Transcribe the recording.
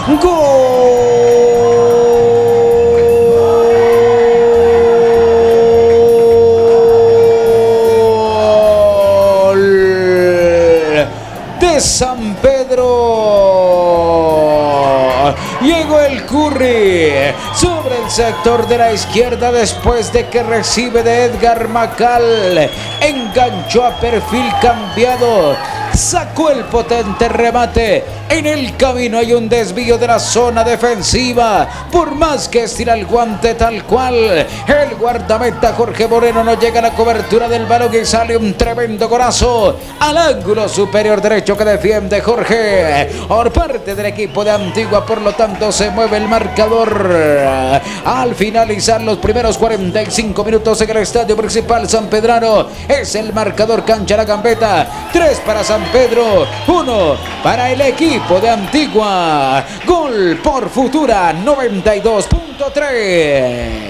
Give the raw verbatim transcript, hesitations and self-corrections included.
¡Gol de San Pedro! Llegó el Curry sobre el sector de la izquierda después de que recibe de Edgar Macal. Enganchó a perfil cambiado. Sacó el potente remate. En el camino hay un desvío de la zona defensiva. Por más que estira el guante tal cual, el guardameta Jorge Moreno no llega a la cobertura del balón y sale un tremendo golazo al ángulo superior derecho que defiende Jorge por parte del equipo de Antigua. Por lo tanto se mueve el marcador al finalizar los primeros cuarenta y cinco minutos en el estadio principal sanpedrano. Es el marcador cancha la gambeta. Tres para San Pedro, uno para el equipo de Antigua. Gol por Futura noventa y dos punto tres.